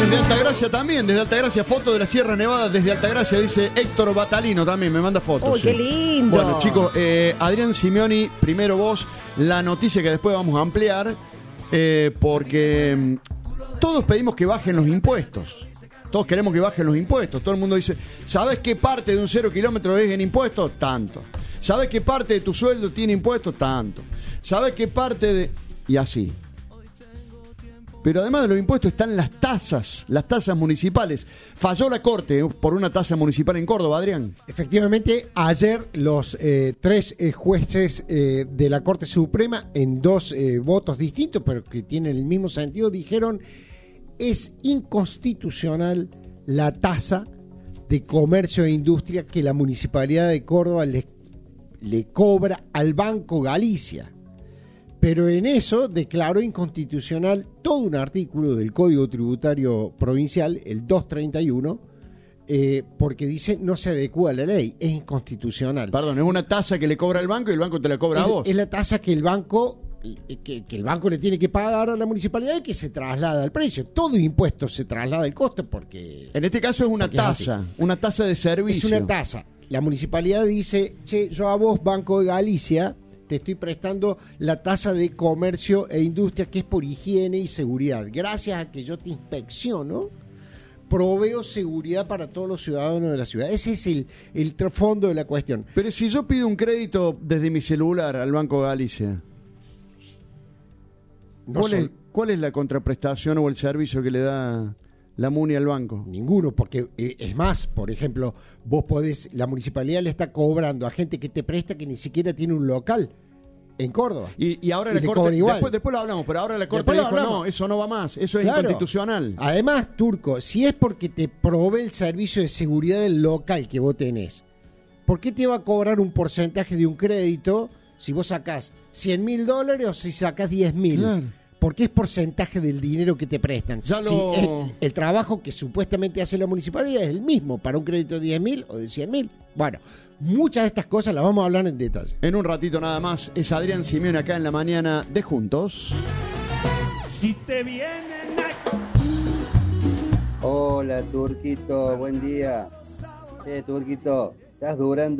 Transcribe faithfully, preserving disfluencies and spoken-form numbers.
Desde Altagracia también, desde Altagracia, foto de la Sierra Nevada desde Altagracia, dice Héctor Batalino también, me manda fotos. ¡Uy, sí. qué lindo! Bueno, chicos, eh, Adrián Simeoni, primero vos, la noticia que después vamos a ampliar, eh, porque mm, todos pedimos que bajen los impuestos. Todos queremos que bajen los impuestos. Todo el mundo dice, ¿sabes qué parte de un cero kilómetro es en impuestos? Tanto. ¿Sabes qué parte de tu sueldo tiene impuestos? Tanto. ¿Sabes qué parte de...? Y así. Pero además de los impuestos están las tasas, las tasas municipales. Falló la Corte por una tasa municipal en Córdoba, Adrián. Efectivamente, ayer los eh, tres eh, jueces eh, de la Corte Suprema, en dos eh, votos distintos, pero que tienen el mismo sentido, dijeron es inconstitucional la tasa de comercio e industria que la Municipalidad de Córdoba le, le cobra al Banco Galicia. Pero en eso declaró inconstitucional todo un artículo del Código Tributario Provincial, el doscientos treinta y uno, eh, porque dice no se adecua a la ley, es inconstitucional. Perdón, es una tasa que le cobra el banco y el banco te la cobra es, a vos. Es la tasa que el banco que, que el banco le tiene que pagar a la municipalidad y que se traslada al precio. Todo impuesto se traslada al costo porque... En este caso es una tasa, es una tasa de servicio. Es una tasa. La municipalidad dice, che, yo a vos, Banco de Galicia, te estoy prestando la tasa de comercio e industria que es por higiene y seguridad. Gracias a que yo te inspecciono, proveo seguridad para todos los ciudadanos de la ciudad. Ese es el, el trasfondo de la cuestión. Pero si yo pido un crédito desde mi celular al Banco de Galicia, no ¿cuál, son, es, ¿cuál es la contraprestación o el servicio que le da la MUNI al banco? Ninguno, porque eh, es más, por ejemplo, vos podés, la municipalidad le está cobrando a gente que te presta que ni siquiera tiene un local en Córdoba. Y, y ahora y la le Corte, cobra igual. después, después lo hablamos, pero ahora la Corte Después lo dijo, hablamos. no, eso no va más, eso es Claro. inconstitucional. Además, Turco, si es porque te provee el servicio de seguridad del local que vos tenés, ¿por qué te va a cobrar un porcentaje de un crédito si vos sacás cien mil dólares o si sacás diez mil? Claro. Porque es porcentaje del dinero que te prestan. Ya lo- Si el, el trabajo que supuestamente hace la municipalidad es el mismo para un crédito de diez mil o de cien mil. Bueno, muchas de estas cosas las vamos a hablar en detalle. En un ratito nada más, es Adrián Simeone acá en la mañana de Juntos. Si te vienen a... Hola, Turquito, buen día. Eh, Turquito, estás durando